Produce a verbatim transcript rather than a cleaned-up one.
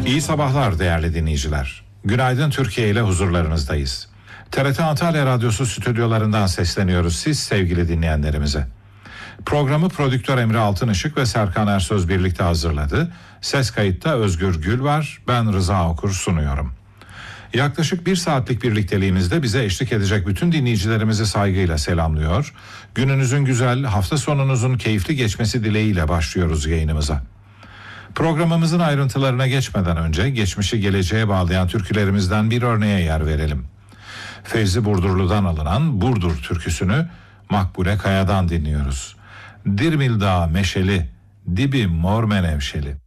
İyi sabahlar değerli dinleyiciler. Günaydın Türkiye ile huzurlarınızdayız. T R T Antalya Radyosu stüdyolarından sesleniyoruz siz sevgili dinleyenlerimize. Programı prodüktör Emre Altınışık ve Serkan Ersöz birlikte hazırladı. Ses kayıtta Özgür Gül var, ben Rıza Okur sunuyorum. Yaklaşık bir saatlik birlikteliğimizde bize eşlik edecek bütün dinleyicilerimizi saygıyla selamlıyor. Gününüzün güzel, hafta sonunuzun keyifli geçmesi dileğiyle başlıyoruz yayınımıza. Programımızın ayrıntılarına geçmeden önce geçmişi geleceğe bağlayan türkülerimizden bir örneğe yer verelim. Fevzi Burdurlu'dan alınan Burdur türküsünü Makbule Kaya'dan dinliyoruz. Dirmil Dağı meşeli, dibi mor menevşeli.